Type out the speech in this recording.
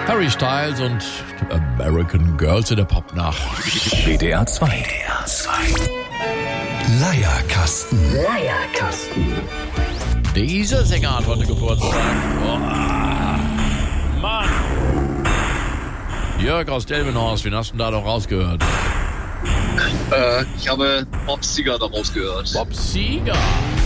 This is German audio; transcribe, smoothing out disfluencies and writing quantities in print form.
Harry Styles und American Girls in der Popnacht. WDR 2. Leierkasten. Dieser Sänger hat heute Geburtstag. Oh, Mann. Jörg aus Delmenhorst, wen hast du denn da doch rausgehört? Ich habe Bob Seger daraus gehört. Bob Seger.